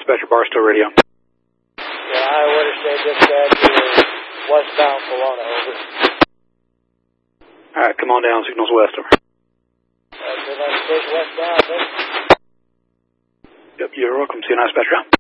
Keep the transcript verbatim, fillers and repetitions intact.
Dispatcher, Barstow Radio. Yeah, Iowa Interstate Dispatch, you're westbound Kelowna, over. Alright, come on down, signals west, over. Uh, United States westbound, over. Yep, you're welcome. See you, nice dispatcher.